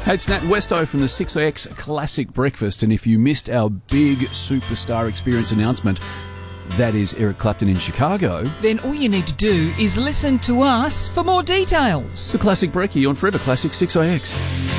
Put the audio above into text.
Hey, it's Nat Westo from the 6AX Classic Breakfast, and if you missed our big superstar experience announcement, that is Eric Clapton in Chicago, then all you need to do is listen to us for more details. the Classic Brekkie on Forever Classic 6AX.